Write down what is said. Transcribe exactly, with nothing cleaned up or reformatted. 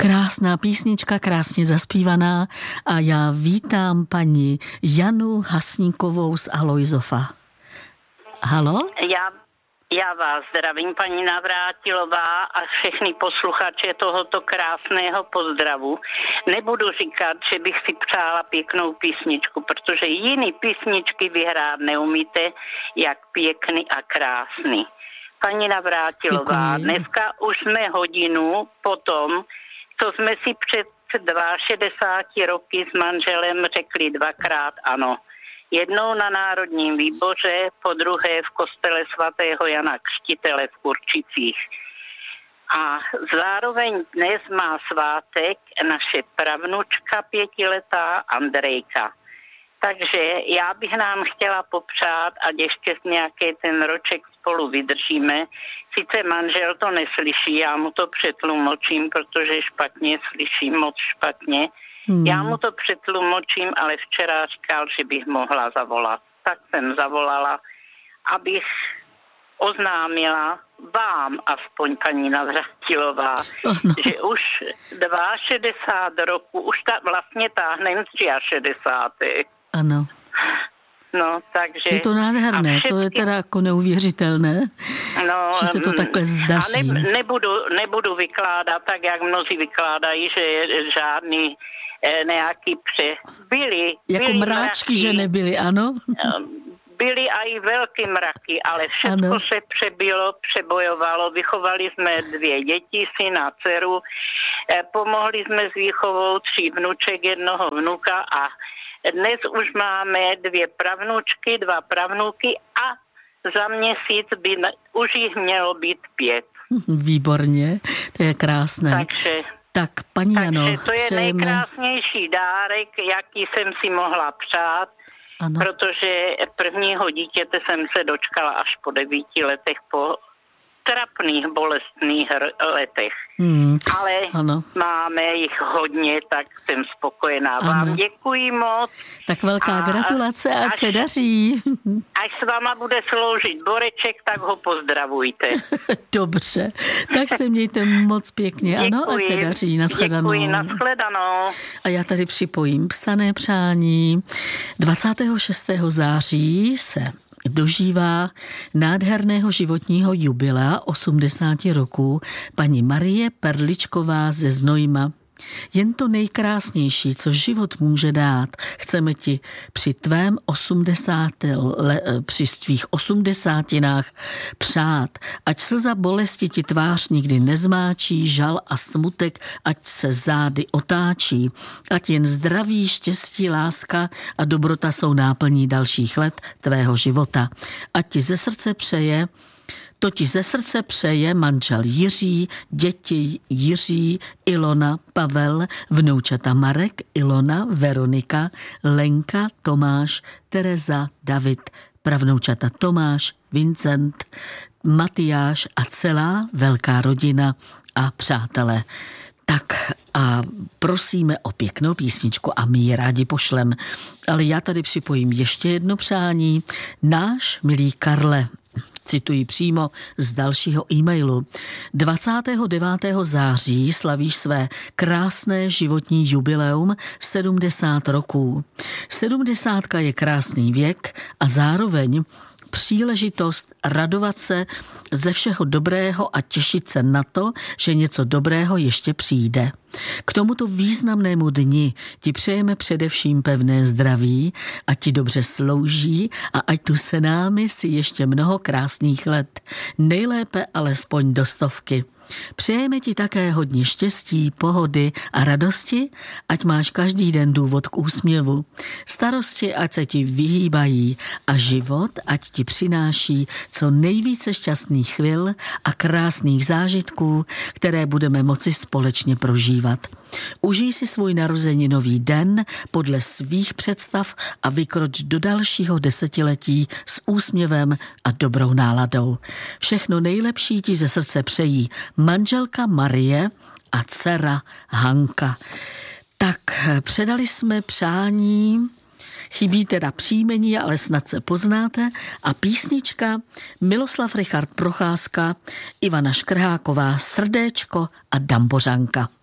Krásná písnička, krásně zaspívaná a já vítám paní Janu Hasníkovou z Alojzova. Halo? Já, já vás zdravím, paní Navrátilová a všechny posluchače tohoto krásného pozdravu. Nebudu říkat, že bych si přála pěknou písničku, protože jiný písničky vyhrát neumíte, jak pěkný a krásný. Paní Navrátilová, děkuji. Dneska už jsme hodinu potom, co jsme si před šedesáti dvěma roky s manželem řekli dvakrát ano. Jednou na Národním výboře, po druhé v kostele svatého Jana Křtitele v Kurčicích. A zároveň dnes má svátek naše pravnučka pětiletá Andrejka. Takže já bych nám chtěla popřát, ať ještě nějaký ten roček spolu vydržíme. Sice manžel to neslyší, já mu to přetlumočím, protože špatně slyším, moc špatně. Hmm. Já mu to přetlumočím, ale včera říkal, že bych mohla zavolat. Tak jsem zavolala, abych oznámila vám, aspoň paní Navrátilová, oh no. že už šedesát dva roku, už ta, vlastně táhnem šedesát tři. Ano. No, takže... Je to nádherné, všetky... to je teda jako neuvěřitelné, no, že se to takhle zdaří. A ne, nebudu, nebudu vykládat tak, jak mnozí vykládají, že žádný eh, nějaký pře... Byli, jako byli mráčky, mraky, že nebyly, ano? Byly i velký mraky, ale všechno ano. se přebylo, přebojovalo. Vychovali jsme dvě děti, syna, dceru. Eh, pomohli jsme s výchovou tří vnuček, jednoho vnuka a dnes už máme dvě pravnučky, dva pravnuky a za měsíc by už jich mělo být pět. Výborně, to je krásné. Takže, tak, paní Jano, takže to je přejeme... nejkrásnější dárek, jaký jsem si mohla přát, ano. protože prvního dítěte jsem se dočkala až po devíti letech, po trapných, bolestných letech. Hmm, Ale ano. máme jich hodně, tak jsem spokojená. Ano. Vám děkuji moc. Tak velká a gratulace a ať se daří. Až s váma bude sloužit Boreček, tak ho pozdravujte. Dobře, tak se mějte moc pěkně. Děkuji. Ano, ať se daří. Nashledanou. Děkuji, nashledanou. A já tady připojím psané přání. dvacátého šestého září se dožívá nádherného životního jubilea osmdesáti roků paní Marie Perličková ze Znojma. Jen to nejkrásnější, co život může dát, chceme ti při tvém osmdesátém le, při tvých osmdesátinách přát, ať slza bolesti ti tvář nikdy nezmáčí, žal a smutek, ať se zády otáčí, ať jen zdraví, štěstí, láska a dobrota jsou náplní dalších let tvého života. Ať ti ze srdce přeje To ti ze srdce přeje manžel Jiří, děti Jiří, Ilona, Pavel, vnoučata Marek, Ilona, Veronika, Lenka, Tomáš, Tereza, David, pravnoučata Tomáš, Vincent, Matyáš a celá velká rodina a přátelé. Tak a prosíme o pěknou písničku a my ji rádi pošlem. Ale já tady připojím ještě jedno přání. Náš milý Karle, cituji přímo z dalšího e-mailu. dvacátého devátého září slavíš své krásné životní jubileum sedmdesát roků. Sedmdesátka je krásný věk a zároveň příležitost radovat se ze všeho dobrého a těšit se na to, že něco dobrého ještě přijde. K tomuto významnému dni ti přejeme především pevné zdraví, ať ti dobře slouží a ať tu se námi si ještě mnoho krásných let. Nejlépe alespoň do stovky. Přejeme ti také hodně štěstí, pohody a radosti, ať máš každý den důvod k úsměvu. Starosti ať se ti vyhýbají a život ať ti přináší co nejvíce šťastných chvil a krásných zážitků, které budeme moci společně prožívat. Užij si svůj narozeninový den podle svých představ a vykroč do dalšího desetiletí s úsměvem a dobrou náladou. Všechno nejlepší ti ze srdce přejí manželka Marie a dcera Hanka. Tak předali jsme přání, chybí teda příjmení, ale snad se poznáte, a písnička Miloslav Richard Procházka, Ivana Škrháková Srdéčko a Dambořanka.